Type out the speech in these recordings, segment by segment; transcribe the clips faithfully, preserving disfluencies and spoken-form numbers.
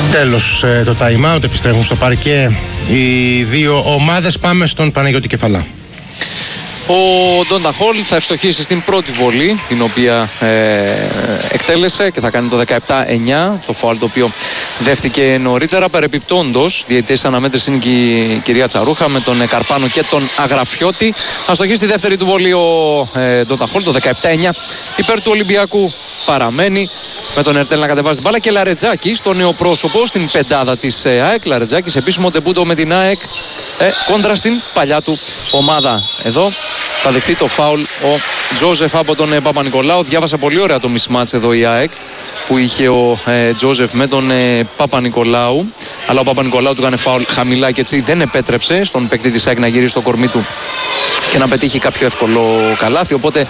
Τέλος ε, το time out, επιστρέφουν στο παρκέ οι δύο ομάδες. Πάμε στον Παναγιώτη Κεφαλά. Ο Ντόντα Χολ θα ευστοχίσει στην πρώτη βολή, την οποία ε, εκτέλεσε και θα κάνει το δεκαεπτά εννιά, το φάουλ το οποίο δέχτηκε νωρίτερα. Παρεπιπτόντως, διαιτητής αναμέτρηση είναι και η κυρία Τσαρούχα με τον Καρπάνο και τον Αγραφιώτη. Θα στοχίσει στη δεύτερη του βολή ο ε, Ντόντα Χολ, το δεκαεπτά εννιά υπέρ του Ολυμπιακού. Παραμένει με τον Ερτέλ να κατεβάζει την μπάλα και Λαρετζάκη στο νέο πρόσωπο στην πεντάδα της ε, ΑΕΚ. Λαρετζάκης επίσημο τεμπούτο με την ΑΕΚ ε, κόντρα στην παλιά του ομάδα. Εδώ θα δεχθεί το φάουλ ο Τζόζεφ από τον ε, Παπα-Νικολάου. Διάβασε πολύ ωραία το μισμάτς εδώ η ΑΕΚ που είχε ο ε, Τζόζεφ με τον ε, Παπα-Νικολάου. Αλλά ο Παπα-Νικολάου του έκανε φάουλ χαμηλά και έτσι δεν επέτρεψε στον παίκτη της ΑΕΚ να γυρίσει στο κορμί του και να πετύχει κάποιο εύκολο καλάθι. Οπότε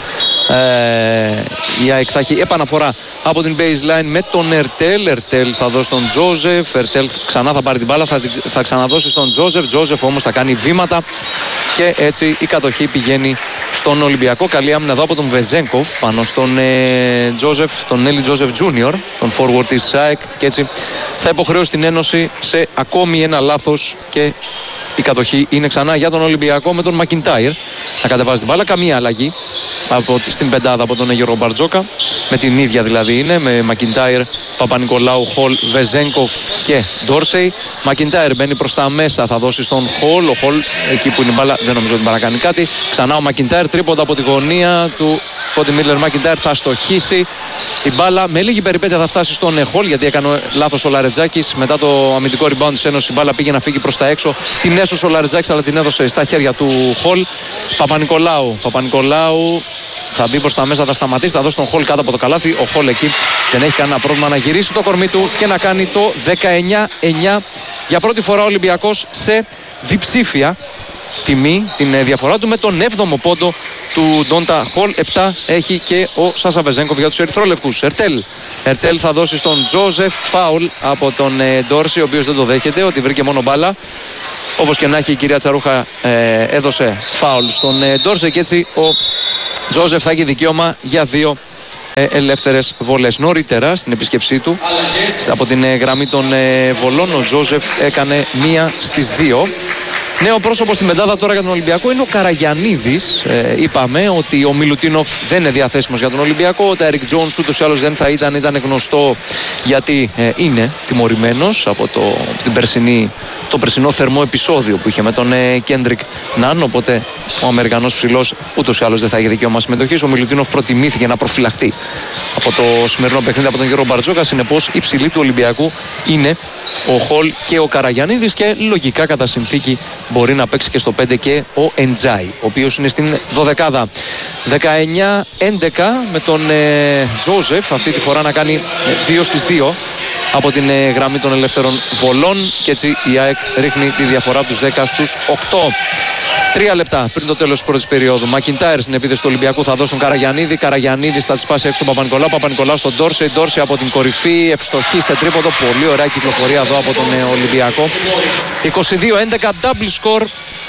ε, η ΑΕΚ θα έχει επαναφορά από την baseline με τον Ερτέλ. Ερτέλ θα δώσει τον Τζόζεφ. Ερτέλ ξανά θα πάρει την μπάλα, θα, θα ξαναδώσει στον Τζόζεφ. Τζόζεφ όμως θα κάνει βήματα και έτσι η κατοχή πηγαίνει στον Ολυμπιακό. Καλή άμυνα εδώ από τον Βεζένκοφ πάνω στον ε, Τζόζεφ, τον Έλλη Τζόζεφ Τζούνιορ, τον forward της ΑΕΚ, και έτσι θα υποχρεώσει την Ένωση σε ακόμη ένα λάθος και η κατοχή είναι ξανά για τον Ολυμπιακό με τον Μακιντάιρ να κατεβάζει την μπάλα. Καμία αλλαγή από, στην πεντάδα από τον Γιώργο Μπαρτζόκα. Με την ίδια δηλαδή είναι, με Μακιντάιρ, Παπα-Νικολάου, Χολ, Βεζένκοφ και Ντόρσεϊ. Μακιντάιρ μπαίνει προς τα μέσα, θα δώσει στον Χολ. Ο Χολ εκεί που είναι η μπάλα δεν νομίζω ότι παρακάνει κάτι. Ξανά ο Μακιντάιρ, τρίποντα από τη γωνία του Κόντι Μίλλερ. Μακιντάιρ θα στοχίσει. Η μπάλα με λίγη περιπέτεια θα φτάσει στον Χολ, γιατί έκανε λάθος ο Λαρετζάκης. Μετά το αμυντικό rebound της Ένωσης, η μπάλα πήγε να φύγει προς τα έξω. Την έσωσε ο Λαρετζάκης, αλλά την έδωσε στα χέρια του Χολ. Παπα-Νικολάου. Παπα-Νικολάου θα μπει προς τα μέσα, θα σταματήσει, θα δώσει τον Χολ κάτω από το καλάθι. Ο Χολ εκεί δεν έχει κανένα πρόβλημα να γυρίσει το κορμί του και να κάνει το δεκαεννιά εννιά. Για πρώτη φορά ο Ολυμπιακός σε διψήφια τιμή την διαφορά του με τον έβδομο πόντο του Ντόντα Χολ. επτά έχει και ο Σάσα Βεζένκοφ για τους ερυθρόλευκους. Ερτέλ. Ερτέλ θα δώσει στον Τζόζεφ. Φάουλ από τον ε, Ντόρση, ο οποίος δεν το δέχεται, ότι βρήκε μόνο μπάλα. Όπως και να έχει, η κυρία Τσαρούχα ε, έδωσε φάουλ στον ε, Ντόρση και έτσι ο Τζόζεφ θα έχει δικαίωμα για δύο ε, ελεύθερες βολές. Νωρίτερα στην επίσκεψή του από την ε, γραμμή των ε, βολών ο Τζόζεφ έκανε μία στις δύο. Νέο πρόσωπο στην πεντάδα τώρα για τον Ολυμπιακό είναι ο Καραγιαννίδης. Ε, είπαμε ότι ο Μιλουτίνοφ δεν είναι διαθέσιμος για τον Ολυμπιακό. Ο Τάιρικ Τζόνς ούτως ή άλλως δεν θα ήταν, ήταν γνωστό γιατί ε, είναι τιμωρημένος από το, την περσινή, το περσινό θερμό επεισόδιο που είχε με τον ε, Κέντρικ Ναν. Οπότε ο Αμερικανός ψηλός ούτως ή άλλως δεν θα έχει δικαίωμα συμμετοχής. Ο Μιλουτίνοφ προτιμήθηκε να προφυλαχτεί από το σημερινό παιχνίδι από τον Γιώργο Μπαρτζόκα. Συνεπώς η ψηλή του Ολυμπιακού είναι ο Χολ και ο Καραγιαννίδης και λογικά κατά συνθήκη μπορεί να παίξει και στο πέντε και ο Εντζάι, ο οποίος είναι στην δωδεκάδα. δεκαεννιά έντεκα με τον ε, Τζόζεφ αυτή τη φορά να κάνει δύο στις δύο από την ε, γραμμή των ελεύθερων βολών και έτσι η ΑΕΚ ρίχνει τη διαφορά από τους δέκα στους οκτώ. Τρία λεπτά πριν το τέλος της πρώτης περίοδου. Μακιντάιρ στην επίθεση του Ολυμπιακού θα δώσει τον Καραγιαννίδη. Καραγιαννίδης θα τη σπάσει έξω τον Παπα-Νικολάου. Παπα-Νικολάου στον Ντόρσεϊ. Ντόρσεϊ από την κορυφή. Ευστοχή σε τρίποντο. Πολύ ωραία κυκλοφορία εδώ από τον ε, Ολυμπιακό. είκοσι δύο έντεκα double score.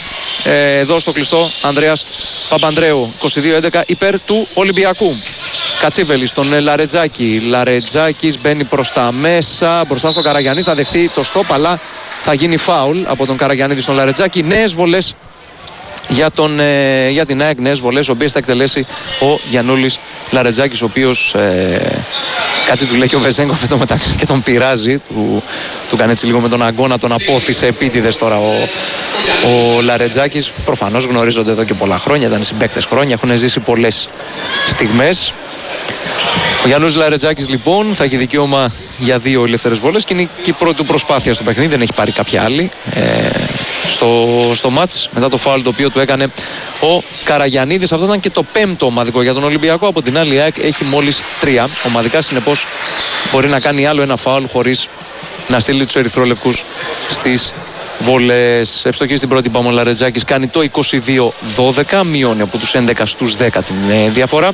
Ε, εδώ στο κλειστό Ανδρέας Παπανδρέου. είκοσι δύο έντεκα υπέρ του Ολυμπιακού. Κατσίβελη στον Λαρετζάκη. Λαρετζάκης μπαίνει προς τα μέσα. Μπροστά στον Καραγιαννίδη θα δεχθεί το στόπ, αλλά θα γίνει φάουλ από τον Καραγιαννίδη στον Λαρετζάκη. Νέες βολές για, τον, ε, για την ΑΕΚ, νέες βολές, οι οποίες θα εκτελέσει ο Γιαννούλης Λαρετζάκης, ο οποίος ε, κάτι του λέει και ο Βεζένκοφ εδώ μεταξύ και τον πειράζει. Του, του κάνει έτσι λίγο με τον αγκώνα, τον απόθυσε επίτηδες τώρα ο, ο Λαρετζάκης. Προφανώς γνωρίζονται εδώ και πολλά χρόνια, ήταν συμπαίκτες χρόνια, έχουν ζήσει πολλές στιγμές. Ο Γιάννους Λαρετζάκης λοιπόν θα έχει δικαίωμα για δύο ελεύθερες βόλες και είναι και η πρώτη του προσπάθεια στο παιχνίδι, δεν έχει πάρει κάποια άλλη ε, στο, στο μάτς μετά το φάουλ το οποίο του έκανε ο Καραγιαννίδης. Αυτό ήταν και το πέμπτο ομαδικό για τον Ολυμπιακό. Από την άλλη η ΑΕΚ έχει μόλις τρία ομαδικά, συνεπώς μπορεί να κάνει άλλο ένα φάουλ χωρίς να στείλει τους ερυθρόλευκους στις βόλες. Ευστοχή στην πρώτη πάμε ο Λαρετζάκης, κάνει το είκοσι δύο δώδεκα, μειώνει από τους έντεκα στους δέκα την ε, διαφορά.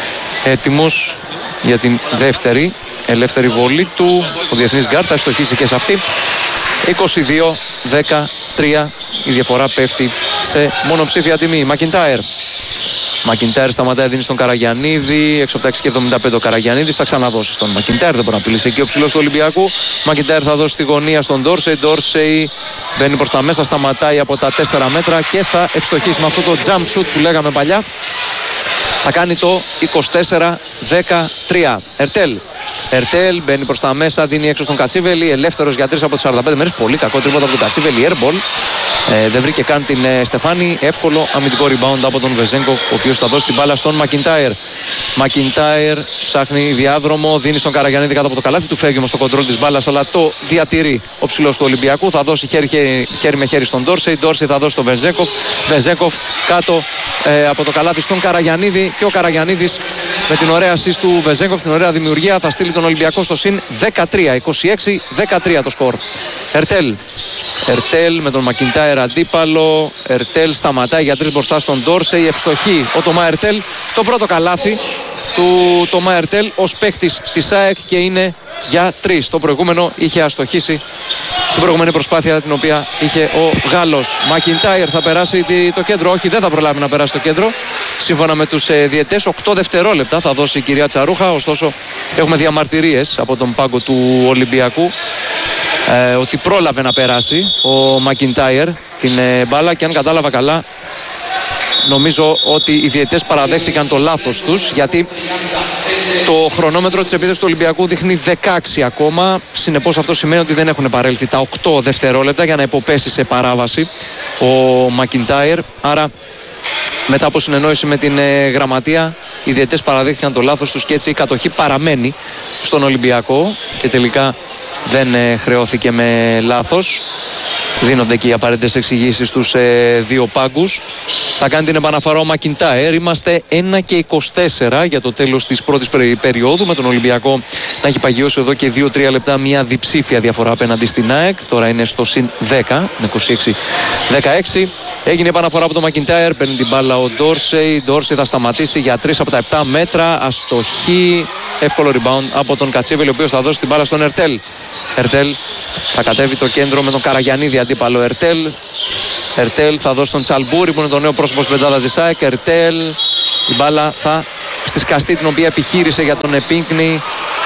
Έτοιμος για την δεύτερη ελεύθερη βολή του. Ο διεθνής γκάρ θα ευστοχίσει και σε αυτή. είκοσι δύο δεκατρία η διαφορά πέφτει σε μονοψήφια τιμή. Μακιντάιρ. Μακιντάιρ σταματάει, δίνει στον Καραγιαννίδη. Έξω από τα έξι και εβδομήντα πέντε ο Καραγιαννίδης. Θα ξαναδώσει στον Μακιντάιρ. Δεν μπορεί να απειλήσει εκεί ο ψηλός του Ολυμπιακού. Μακιντάιρ θα δώσει στη γωνία στον Ντόρσεϊ. Ντόρσεϊ μπαίνει προς τα μέσα, σταματάει από τα τέσσερα μέτρα και θα ευστοχίσει με αυτό το jump shoot που λέγαμε παλιά. Θα κάνει το είκοσι τέσσερα δεκατρία. Ερτέλ. Ερτέλ μπαίνει προς τα μέσα, δίνει έξω στον Κατσίβελη. Ελεύθερος για τρεις από τις σαράντα πέντε μέρες. Πολύ κακό τρίποτα από τον Κατσίβελη. Airball. Ε, δεν βρήκε καν την ε, Στεφάνη. Εύκολο αμυντικό rebound από τον Βεζέγκοφ, ο οποίος θα δώσει την μπάλα στον Μακιντάιρ. Μακιντάιρ ψάχνει διάδρομο, δίνει στον Καραγιαννίδη κάτω από το καλάθι του. Φεύγει όμως στο κοντρόλ της μπάλας, αλλά το διατηρεί ο ψηλός του Ολυμπιακού. Θα δώσει χέρι, χέρι, χέρι με χέρι στον Ντόρσεϊ. Ντόρσεϊ θα δώσει στον Βεζέγκοφ. Βεζέγκοφ κάτω ε, από το καλάθι στον Καραγιαννίδη. Και ο Καραγιαννίδης με την ωραία assist του Βεζέγκοφ, την ωραία δημιουργία, θα στείλει τον Ολυμπιακό στο συν δεκατρία. είκοσι έξι δεκατρία το σκορ. Ερτέλ. Ερτέλ με τον Μακιντάιρ αντίπαλο. Ερτέλ σταματάει για τρεις μπροστά στον Ντόρσεϊ. Ευστοχή ο Τομά Ερτέλ. Το πρώτο καλάθι του Τομά Ερτέλ ως παίκτης της ΑΕΚ και είναι για τρεις. Το προηγούμενο είχε αστοχήσει την προηγούμενη προσπάθεια την οποία είχε ο Γάλλος. Μακιντάιρ θα περάσει το κέντρο. Όχι, δεν θα προλάβει να περάσει το κέντρο. Σύμφωνα με τους ε, διαιτές, οκτώ δευτερόλεπτα θα δώσει η κυρία Τσαρούχα. Ωστόσο, έχουμε διαμαρτυρίες από τον πάγκο του Ολυμπιακού ε, ότι πρόλαβε να περάσει ο Μακιντάιρ την ε, μπάλα και αν κατάλαβα καλά, νομίζω ότι οι διαιτές παραδέχθηκαν το λάθος τους, γιατί το χρονόμετρο της επίθεσης του Ολυμπιακού δείχνει δεκαέξι ακόμα. Συνεπώς αυτό σημαίνει ότι δεν έχουν παρέλθει τα οκτώ δευτερόλεπτα για να υποπέσει σε παράβαση ο Μακιντάιρ. Άρα μετά από συνεννόηση με την ε, γραμματεία, οι διαιτές παραδέχθηκαν το λάθος τους και έτσι η κατοχή παραμένει στον Ολυμπιακό και τελικά δεν ε, χρεώθηκε με λάθος. Δίνονται και οι απαραίτητες εξηγήσεις στους ε, δύο πάγκους. Θα κάνει την επαναφορά ο Μακιντάιρ. Είμαστε ένα και είκοσι τέσσερα για το τέλος της πρώτης περίοδου, με τον Ολυμπιακό να έχει παγιώσει εδώ και δύο τρία λεπτά μια διψήφια διαφορά απέναντι στην ΑΕΚ. Τώρα είναι στο συν δέκα με είκοσι έξι δεκαέξι. Έγινε η επαναφορά από τον Μακιντάιρ. Παίρνει την μπάλα ο Ντόρσεϊ. Ντόρσεϊ θα σταματήσει για τρεις από τα επτά μέτρα. Αστοχή. Εύκολο rebound από τον Κατσίβελη, ο οποίος θα δώσει την μπάλα στον Ερτέλ. Ερτέλ θα κατέβει το κέντρο με τον Καραγιαννίδη αντίπαλο. Ερτέλ. Ερτέλ θα δώσει τον Τσαλμπούρη που είναι το νέο πρόσωπο στην πεντάδα της ΑΕΚ. Ερτέλ. Η μπάλα θα στη σκαστή την οποία επιχείρησε για τον Πίνκνι.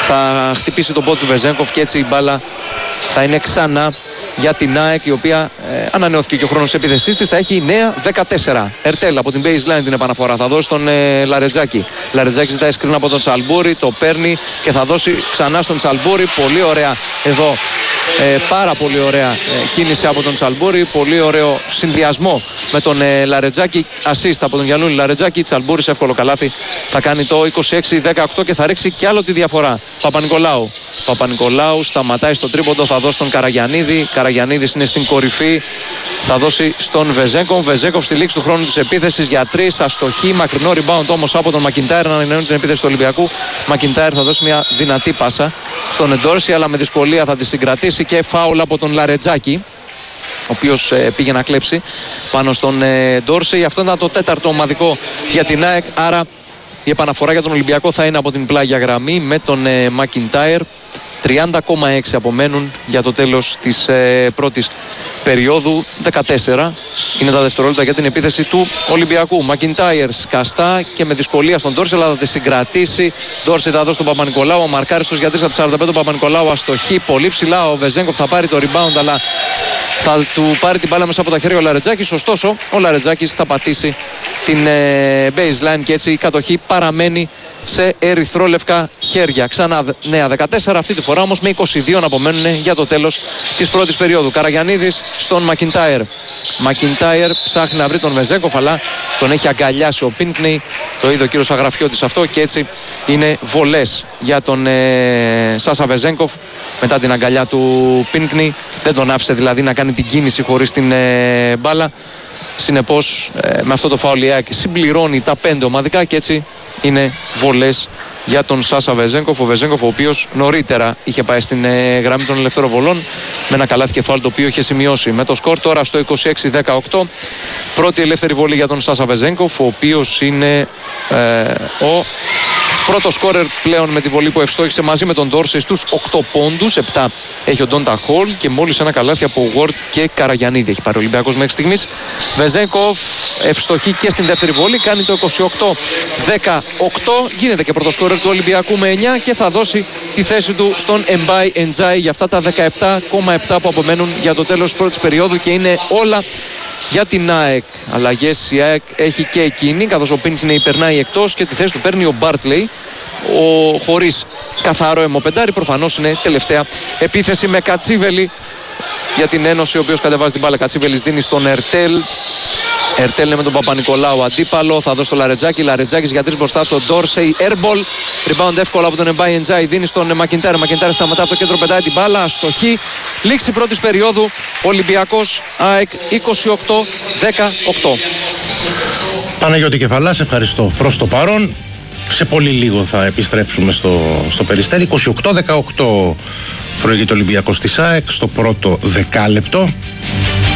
Θα χτυπήσει τον πόδι του Βεζέγκοφ και έτσι η μπάλα θα είναι ξανά για την ΑΕΚ, η οποία ε, ανανεώθηκε και ο χρόνος της επίθεσής της. Θα έχει νέα δεκατέσσερα. Ερτέλ από την baseline την επαναφορά. Θα δώσει τον ε, Λαρετζάκη. Λαρετζάκη ζητάει screen από τον Τσαλμπούρη. Το παίρνει και θα δώσει ξανά στον Τσαλμπούρη. Πολύ ωραία εδώ. Ε, πάρα πολύ ωραία ε, κίνηση από τον Τσαλμπούρη. Πολύ ωραίο συνδυασμό με τον ε, Λαρετζάκη. Assist από τον Γιαννούλη Λαρετζάκη. Τσαλμπούρη σε εύκολο καλάθι. Θα κάνει το είκοσι έξι δεκαοκτώ και θα ρίξει κι άλλο τη διαφορά. Παπα-Νικολάου. Παπα-Νικολάου σταματάει στο τρίποντο. Θα δώσει τον Καραγιαννίδη. Καραγιαννίδης είναι στην κορυφή. Θα δώσει στον Βεζέγκοφ. Βεζέγκοφ στη λήξη του χρόνου της επίθεσης για τρεις. Αστοχή. Μακρινό rebound όμως από τον Μακιντάιρ να ανανεώνει την επίθεση του Ολυμπιακού. Μακιντάιρ θα δώσει μια δυνατή πάσα στον Ντόρσεϊ, αλλά με δυσκολία θα τη συγκρατήσει και φάουλ από τον Λαρετζάκη, ο οποίος ε, πήγε να κλέψει πάνω στον ε, Ντόρσεϊ. Αυτό ήταν το τέταρτο ομαδικό για την ΑΕΚ. Άρα η επαναφορά για τον Ολυμπιακό θα είναι από την πλάγια γραμμή με τον ε, Μακιντάιρ. τριάντα κόμμα έξι απομένουν για το τέλος της ε, πρώτης περίοδου. δεκατέσσερα είναι τα δευτερόλεπτα για την επίθεση του Ολυμπιακού. Μακιντάιρ σκαστά και με δυσκολία στον Ντόρσεϊ, αλλά θα τη συγκρατήσει. Ντόρσεϊ θα δώσει τον Παπα-Νικολάου. Ο μαρκάριστος για τρεις από τις σαράντα πέντε. Ο Παπα-Νικολάου αστοχή πολύ ψηλά. Ο Βεζέγκοφ θα πάρει το rebound, αλλά θα του πάρει την μπάλα μέσα από τα χέρια ο Λαρετζάκης. Ωστόσο, ο Λαρετζάκης θα πατήσει την ε, baseline και έτσι η κατοχή παραμένει σε ερυθρόλευκα χέρια. Ξανά νέα δεκατέσσερα, αυτή τη φορά όμως με είκοσι δύο να απομένουν για το τέλος της πρώτης περίοδου. Καραγιαννίδης στον Μακιντάιρ. Μακιντάιρ ψάχνει να βρει τον Βεζέγκοφ, αλλά τον έχει αγκαλιάσει ο Πίνκνι. Το είδε ο κύριος Αγραφιώτης αυτό και έτσι είναι βολές για τον ε, Σάσα Βεζέγκοφ μετά την αγκαλιά του Πίνκνι. Δεν τον άφησε δηλαδή να κάνει την κίνηση χωρίς την ε, μπάλα. Συνεπώς ε, με αυτό το φάουλ η ΑΕΚ συμπληρώνει τα πέντε ομαδικά και έτσι είναι βολές για τον Σάσα Βεζέγκοφ. Ο Βεζέγκοφ, ο οποίος νωρίτερα είχε πάει στην ε, γραμμή των ελευθέρων βολών με ένα καλάθι κεφάλι το οποίο είχε σημειώσει. Με το σκορ τώρα στο είκοσι έξι δεκαοκτώ. Πρώτη ελεύθερη βολή για τον Σάσα Βεζέγκοφ, ο οποίος είναι ε, ο Πρώτο σκόρερ πλέον με τη βολή που ευστόχησε μαζί με τον Ντόρσεϊ στους οκτώ πόντους. επτά έχει ο Ντόντα Χολ και μόλις ένα καλάθι από Ward και Καραγιαννίδη έχει πάρει ο Ολυμπιακός μέχρι στιγμής. Βεζέγκοφ ευστοχεί και στην δεύτερη βολή, κάνει το είκοσι οκτώ δεκαοκτώ. Γίνεται και πρώτο σκόρερ του Ολυμπιακού με εννιά και θα δώσει τη θέση του στον Εμπάι Εντζάι για αυτά τα δεκαεπτά κόμμα επτά που απομένουν για το τέλος της πρώτης περίοδου και είναι όλα για την ΑΕΚ. Αλλαγές η ΑΕΚ έχει και εκείνη, καθώς ο Πίνκνεϊ περνάει εκτός και τη θέση του παίρνει ο Μπάρτλεϊ, ο χωρίς καθαρό αιμοπεντάρι. Προφανώς είναι τελευταία επίθεση με Κατσίβελη για την Ένωση, ο οποίος κατεβάζει την μπάλα. Κατσίβελης δίνει στον Ερτέλ. Ερτέλ είναι με τον Παπα-Νικολάου αντίπαλο. Θα δώσει στο Λαρετζάκη. Λαρετζάκης για τρεις μπροστά στον Ντόρσεϊ. Airball. Rebound εύκολα από τον Εμπάι Εντζάι. Δίνει στον Μακιντάρ. Μακιντάρ σταματά από το κέντρο, πετάει την μπάλα. Αστοχή. Λήξη πρώτης περίοδου. Ολυμπιακός ΑΕΚ είκοσι οκτώ δεκαοκτώ. Παναγιώτη Κεφαλά, σε ευχαριστώ προς το παρόν. Σε πολύ λίγο θα επιστρέψουμε στο, στο Περιστέρι. είκοσι οκτώ δεκαοκτώ προηγείται ο Ολυμπιακός της ΑΕΚ στο πρώτο δεκάλεπτο.